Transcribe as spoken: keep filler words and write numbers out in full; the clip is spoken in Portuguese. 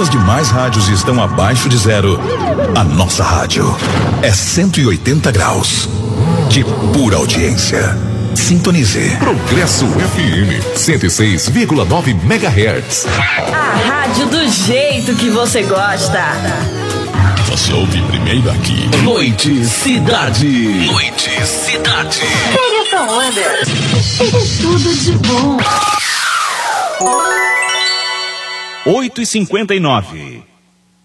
As demais rádios estão abaixo de zero. A nossa rádio é cento e oitenta graus de pura audiência. Sintonize. Progresso F M cento e seis vírgula nove megahertz. A rádio do jeito que você gosta. Você ouve primeiro aqui. Noite Cidade. Noite Cidade. Pega essa onda. É tudo de bom. oito e cinquenta e nove.